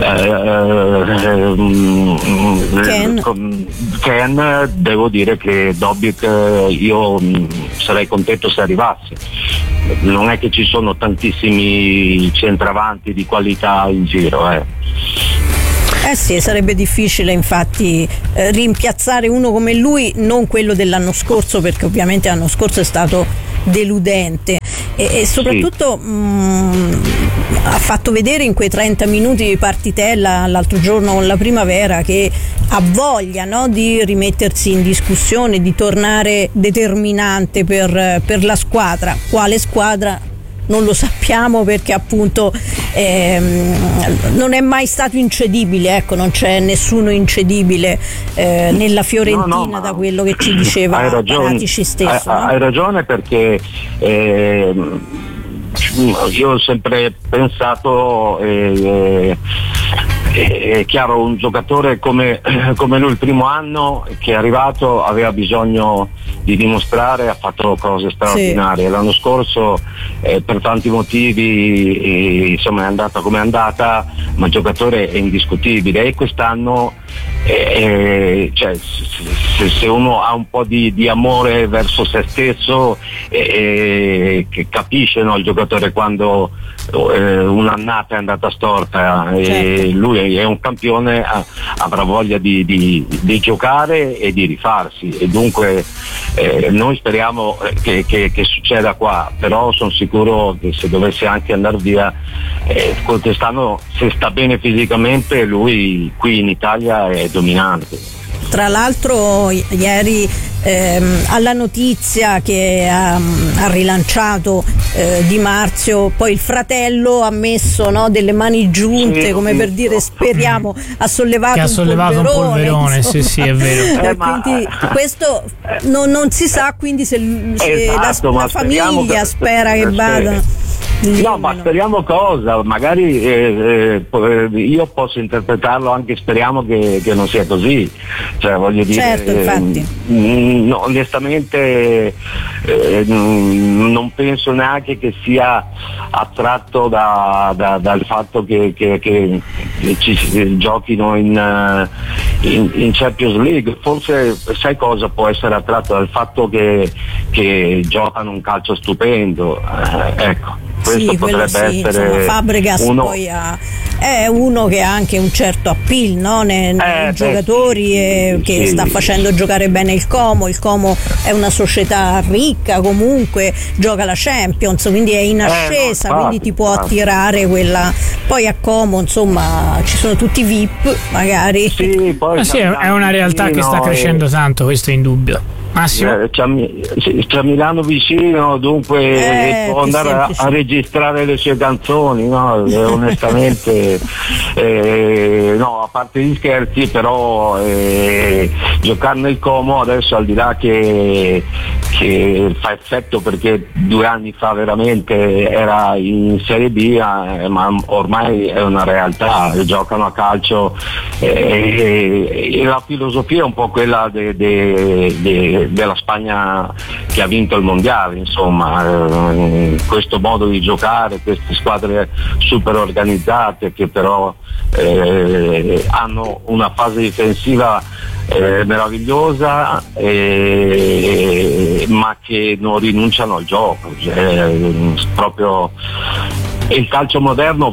Ken, devo dire che Dobbik io sarei contento se arrivasse. Non è che ci sono tantissimi centravanti di qualità in giro. Sì, sarebbe difficile infatti rimpiazzare uno come lui, non quello dell'anno scorso, perché ovviamente l'anno scorso è stato deludente e soprattutto ha fatto vedere in quei 30 minuti di partitella l'altro giorno con la Primavera che ha voglia, no, di rimettersi in discussione, di tornare determinante per la squadra. Quale squadra? Non lo sappiamo, perché appunto non è mai stato incedibile, ecco, non c'è nessuno incedibile nella Fiorentina, da quello che ci diceva Paratici stesso. Hai ragione, perché io ho sempre pensato, è chiaro, un giocatore come lui il primo anno che è arrivato aveva bisogno di dimostrare, ha fatto cose straordinarie. Sì. L'anno scorso per tanti motivi insomma è andata come è andata, ma il giocatore è indiscutibile, e quest'anno cioè, se uno ha un po' di amore verso se stesso, che capisce, no, il giocatore quando un'annata è andata storta, e lui è un campione, avrà voglia di giocare e di rifarsi, e dunque noi speriamo che succeda qua, però sono sicuro che se dovesse anche andare via quest'anno, se sta bene fisicamente, lui qui in Italia è dominante. Tra l'altro ieri alla notizia che ha rilanciato Di Marzio, poi il fratello ha messo, no, delle mani giunte, come per dire speriamo, ha sollevato un polverone, sì, è vero. Quindi questo non si sa, quindi se esatto, la famiglia spera che vada. No, ma speriamo cosa? Magari io posso interpretarlo anche, speriamo che non sia così. Cioè, voglio dire, certo, infatti. No, onestamente non penso neanche che sia attratto dal fatto che ci giochino in Champions League. Forse sai cosa può essere attratto? Dal fatto che giocano un calcio stupendo, ecco. Questo potrebbe essere, insomma, Fabregas poi è uno che ha anche un certo appeal, no, nei giocatori, che sta facendo giocare bene il Como è una società ricca, comunque gioca la Champions, quindi è in ascesa, quindi ti può attirare quella. Poi a Como insomma ci sono tutti VIP magari. Sì, poi è una realtà che sta crescendo tanto, questo è indubbio. C'è Milano vicino, dunque può andare a registrare le sue canzoni, no? Onestamente no, a parte gli scherzi, però giocare nel Como adesso, al di là che fa effetto perché 2 anni fa veramente era in Serie B, ma ormai è una realtà, giocano a calcio, e la filosofia è un po' quella della Spagna che ha vinto il mondiale, insomma, questo modo di giocare, queste squadre super organizzate che però hanno una fase difensiva meravigliosa, ma che non rinunciano al gioco, proprio. E il calcio moderno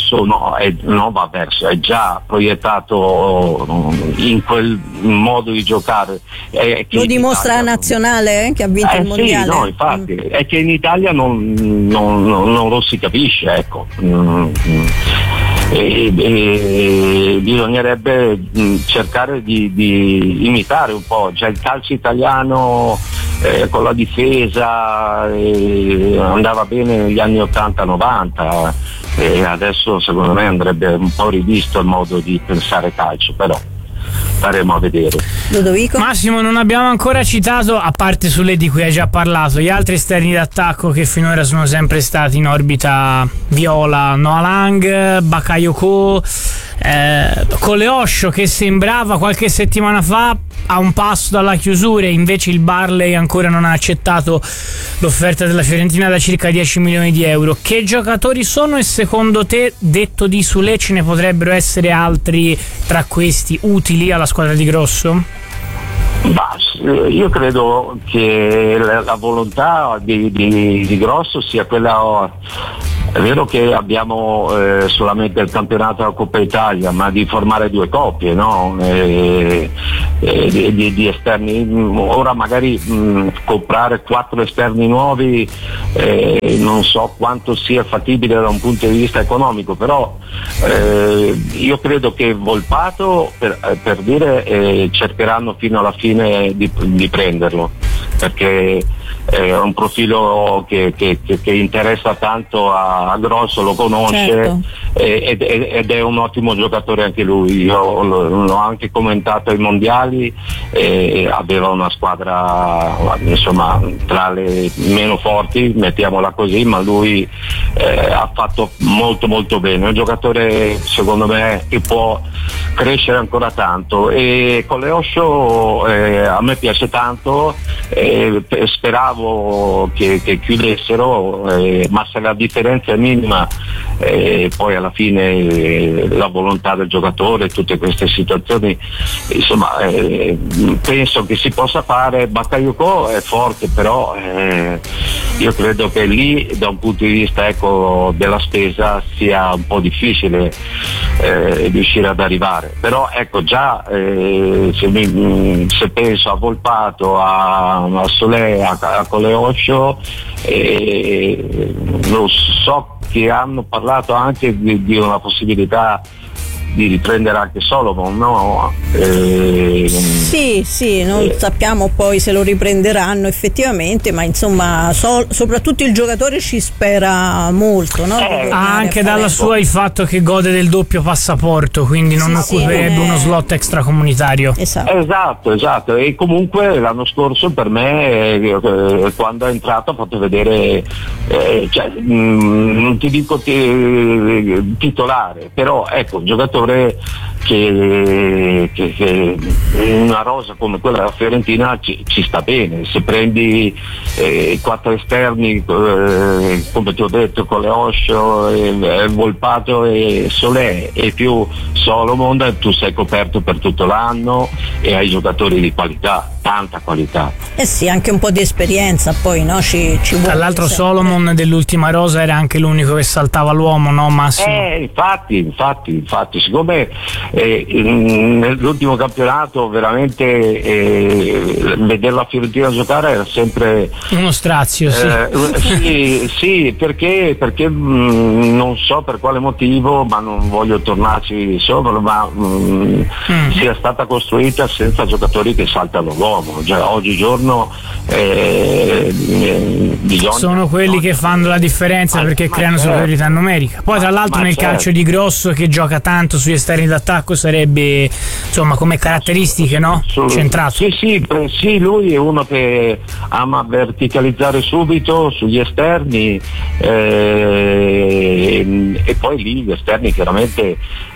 è già proiettato in quel modo di giocare. Lo dimostra la nazionale che ha vinto il mondiale. Sì, no, infatti, è che in Italia non lo si capisce, ecco. e bisognerebbe cercare di imitare un po', cioè il calcio italiano con la difesa andava bene negli anni 80-90 e adesso secondo me andrebbe un po' rivisto il modo di pensare calcio, però staremo a vedere. Ludovico? Massimo, non abbiamo ancora citato, a parte sulle di cui hai già parlato, gli altri esterni d'attacco che finora sono sempre stati in orbita viola: Noah Lang, Bakayoko, Coleoscio, che sembrava qualche settimana fa a un passo dalla chiusura, e invece il Barley ancora non ha accettato l'offerta della Fiorentina da circa 10 milioni di euro. Che giocatori sono, e secondo te, detto di Sule, ce ne potrebbero essere altri tra questi utili alla squadra di Grosso? Io credo che la volontà di Grosso sia quella. È vero che abbiamo solamente il campionato della Coppa Italia, ma di formare due coppie, no? Di esterni. Ora magari comprare 4 esterni nuovi non so quanto sia fattibile da un punto di vista economico, però io credo che Volpato, per dire, cercheranno fino alla fine di prenderlo, perché è un profilo che interessa tanto a Grosso, lo conosce, certo. ed è un ottimo giocatore anche lui. Io l'ho anche commentato ai mondiali, aveva una squadra insomma tra le meno forti, mettiamola così, ma lui ha fatto molto molto bene, è un giocatore secondo me che può crescere ancora tanto, e Coleoscio a me piace tanto, speravo che chiudessero, ma se la differenza è minima, poi alla fine la volontà del giocatore, tutte queste situazioni, insomma, penso che si possa fare. Bakayoko è forte, però io credo che lì da un punto di vista della spesa sia un po' difficile riuscire ad arrivare, però ecco già se penso a Volpato, a Solé, a Coleoscio, lo so che hanno parlato anche di una possibilità di riprendere anche Solomon, no? Sì, non sappiamo poi se lo riprenderanno effettivamente, ma insomma soprattutto il giocatore ci spera molto, no? Ha anche dalla sua il fatto che gode del doppio passaporto, quindi non occuperebbe uno slot extracomunitario. Esatto, e comunque l'anno scorso per me quando è entrato ha fatto vedere, non ti dico titolare, però ecco, un giocatore che una rosa come quella della Fiorentina ci sta bene. Se prendi 4 esterni come ti ho detto, Coleoscio, Volpato e Solé e più Solomon, tu sei coperto per tutto l'anno e hai giocatori di qualità, tanta qualità. Sì, anche un po' di esperienza poi, no? Ci vuole. Tra l'altro Solomon dell'ultima rosa era anche l'unico che saltava l'uomo, no Massimo? Infatti, siccome nell'ultimo campionato veramente vedere la Fiorentina giocare era sempre uno strazio, sì, perché non so per quale motivo, ma non voglio tornarci sopra, ma sia stata costruita senza giocatori che saltano l'uomo. Cioè, oggigiorno sono quelli che fanno la differenza, perché creano superiorità numerica. Poi tra l'altro nel calcio di Grosso, che gioca tanto sugli esterni d'attacco, sarebbe insomma come caratteristiche, no? Centrato. Sì, lui è uno che ama verticalizzare subito sugli esterni, e poi lì gli esterni chiaramente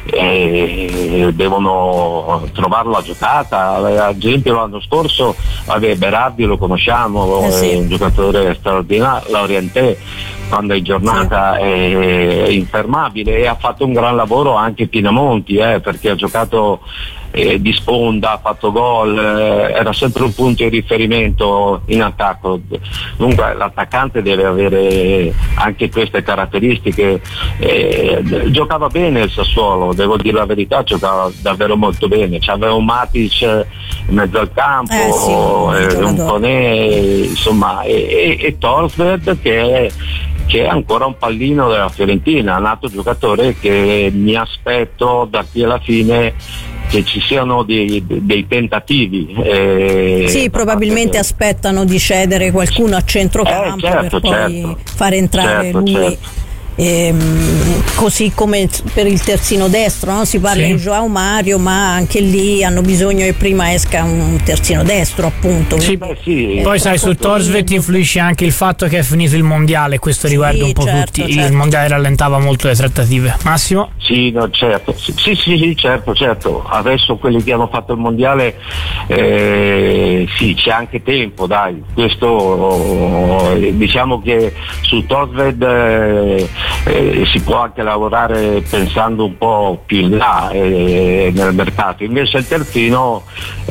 devono trovare la giocata. Ad esempio l'anno scorso Berardi lo conosciamo, è un giocatore straordinario, Laurienté quando è in giornata è infermabile, e ha fatto un gran lavoro anche Pinamonti, perché ha giocato di sponda, ha fatto gol, era sempre un punto di riferimento in attacco. Dunque l'attaccante deve avere anche queste caratteristiche. Giocava bene il Sassuolo, devo dire la verità, giocava davvero molto bene. C'aveva un Matic in mezzo al campo, un Koné, insomma, e Torsved che che è ancora un pallino della Fiorentina, un altro giocatore che mi aspetto da qui alla fine che ci siano dei tentativi. Sì, probabilmente aspettano di cedere qualcuno a centrocampo certo, per poi certo, far entrare lui. Certo. Così come per il terzino destro, no? Si parla di João Mario, ma anche lì hanno bisogno che prima esca un terzino destro, appunto. Sì, poi sai, su Thorstvedt influisce anche il fatto che è finito il mondiale, questo riguarda un po' tutti. Il mondiale rallentava molto le trattative. Massimo? Sì, no, certo. Sì, certo. Adesso quelli che hanno fatto il mondiale, sì, c'è anche tempo, dai. Questo diciamo che su Thorstvedt si può anche lavorare pensando un po' più in là nel mercato. Invece il terzino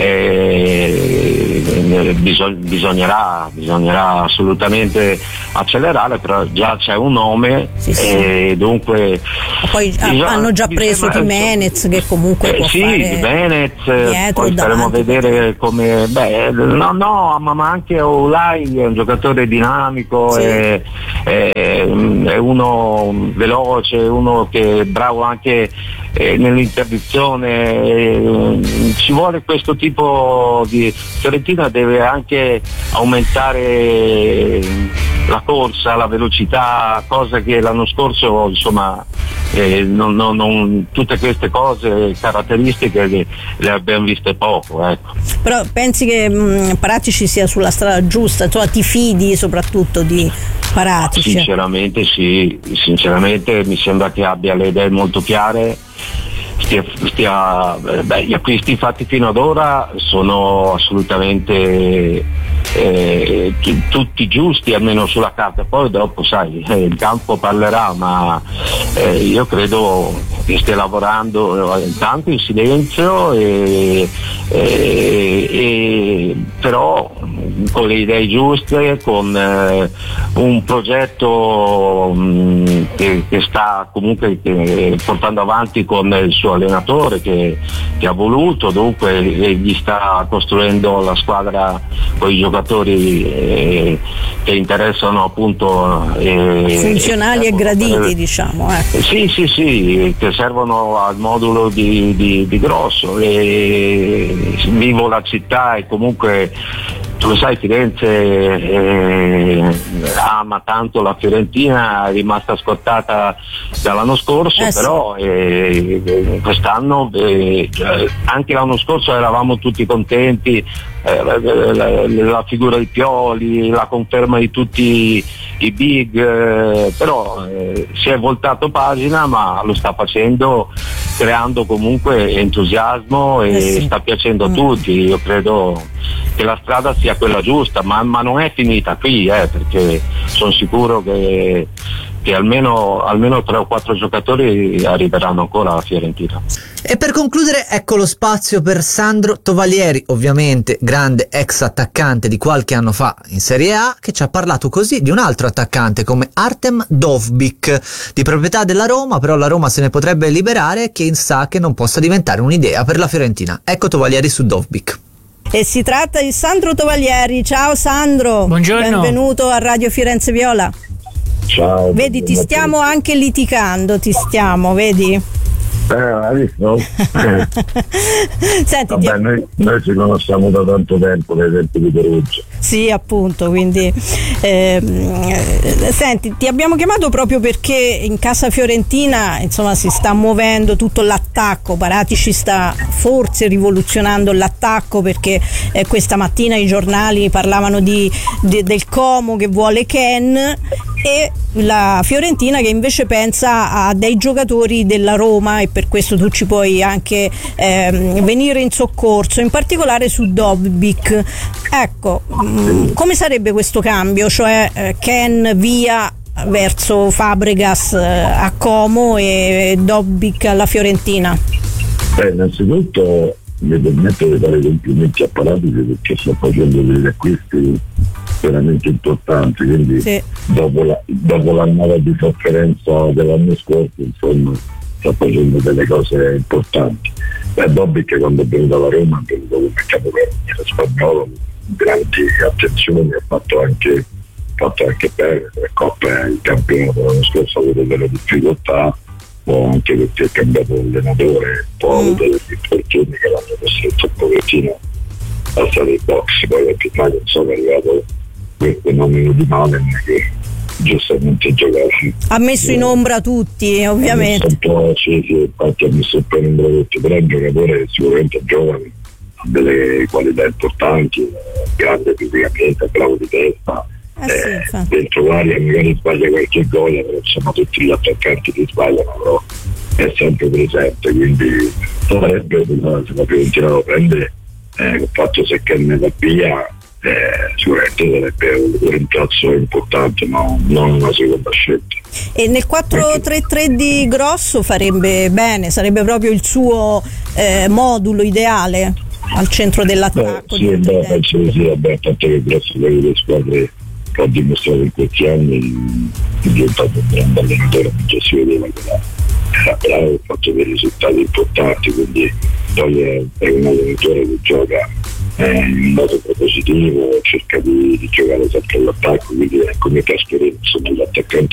bisognerà assolutamente accelerare, però già c'è un nome e dunque poi hanno già preso Jimenez che comunque può fare Jimenez, poi staremo a vedere come ma anche Olai è un giocatore dinamico, è uno veloce, uno che è bravo anche nell'interdizione. Ci vuole questo tipo di Fiorentina, deve anche aumentare la corsa, la velocità, cosa che l'anno scorso insomma non tutte queste cose caratteristiche le abbiamo viste poco, ecco. Però pensi che Paratici sia sulla strada giusta? Tu ti fidi soprattutto di Paratici? Sinceramente sì, mi sembra che abbia le idee molto chiare. Gli acquisti fatti fino ad ora sono assolutamente tutti giusti, almeno sulla carta, poi dopo sai il campo parlerà, ma io credo che stia lavorando intanto in silenzio però con le idee giuste, con un progetto che sta comunque portando avanti con il suo allenatore che ha voluto, dunque gli sta costruendo la squadra con i giocatori che interessano appunto funzionali e graditi, diciamo. Sì, che servono al modulo di Grosso, e vivo la città e comunque tu lo sai, Firenze ama tanto la Fiorentina, è rimasta scottata dall'anno scorso, però quest'anno anche l'anno scorso eravamo tutti contenti, la figura di Pioli, la conferma di tutti i big, però si è voltato pagina, ma lo sta facendo creando comunque entusiasmo e sta piacendo a tutti. Io credo che la strada sia quella giusta, ma non è finita qui, perché sono sicuro che almeno 3 o 4 giocatori arriveranno ancora alla Fiorentina. E per concludere, ecco lo spazio per Sandro Tovaglieri, ovviamente grande ex attaccante di qualche anno fa in Serie A, che ci ha parlato così di un altro attaccante come Artem Dovbyk, di proprietà della Roma, però la Roma se ne potrebbe liberare, che sa che non possa diventare un'idea per la Fiorentina. Ecco Tovaglieri su Dovbyk. E si tratta di Sandro Tovaglieri. Ciao Sandro, buongiorno, benvenuto a Radio Firenze Viola. Ciao. Vedi, ti stiamo anche litigando, vedi? Senti, vabbè, noi ci conosciamo da tanto tempo, dai tempi di Perugia. Sì, appunto, quindi senti, ti abbiamo chiamato proprio perché in casa fiorentina insomma si sta muovendo tutto l'attacco. Paratici sta forse rivoluzionando l'attacco, perché questa mattina i giornali parlavano del Como che vuole Ken, e la Fiorentina che invece pensa a dei giocatori della Roma, e per questo tu ci puoi anche venire in soccorso, in particolare su Dovbyk. Ecco, come sarebbe questo cambio? Cioè Ken via verso Fabregas a Como e Dovbyk alla Fiorentina? Innanzitutto mi permetto di dare complimenti a Paratici perché sta facendo degli acquisti veramente importanti, quindi dopo l'annata di sofferenza dell'anno scorso, insomma, sta facendo delle cose importanti. Dovbyk quando è venuto alla Roma è venuto come capocannoniere spagnolo, grandi attenzioni, ha fatto anche fatto anche bene, le coppe, il campionato dell'anno scorso ha avuto delle difficoltà, o anche perché è cambiato l'allenatore, poi ha avuto degli infortuni che l'hanno costretto un pochettino a stare in box, poi a gennaio insomma è arrivato quel fenomeno di Malen che giustamente giocava. Ha messo in ombra tutti, ovviamente. Sì, infatti ha messo un po' in ombra tutti, però è un giocatore sicuramente giovane, ha delle qualità importanti, grande fisicamente, bravo di testa. Dentro l'area magari sbaglia qualche gol, però insomma tutti gli attaccanti che sbagliano, però è sempre presente, quindi sarebbe se la Fiorentina lo prende, il fatto se Ken va via sicuramente sarebbe un rimpiazzo importante, ma non una seconda scelta. E nel 4-3-3 di Grosso farebbe bene, sarebbe proprio il suo modulo ideale al centro dell'attacco. Penso di sì, tanto che Grosso delle squadre che ha dimostrato in questi anni è diventato un grande allenatore, non già si vedeva che era bravo, ha fatto dei risultati importanti, quindi poi è un allenatore che gioca in modo propositivo, cerca di giocare sempre all'attacco, quindi è come Gasperini, insomma gli attaccanti